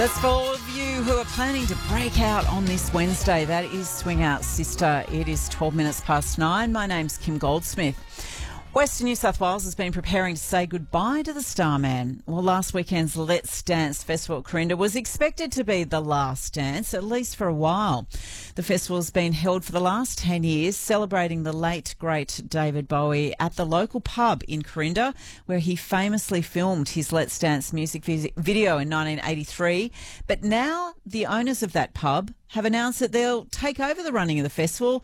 That's for all of you who are planning to break out on this Wednesday. That is Swing Out Sister. It is 12 minutes past 9. My name's Kim Goldsmith. Western New South Wales has been preparing to say goodbye to the Starman. Well, last weekend's Let's Dance Festival at Corinda was expected to be the last dance, at least for a while. The festival's been held for the last 10 years, celebrating the late, great David Bowie at the local pub in Corinda, where he famously filmed his Let's Dance music video in 1983. But now the owners of that pub have announced that they'll take over the running of the festival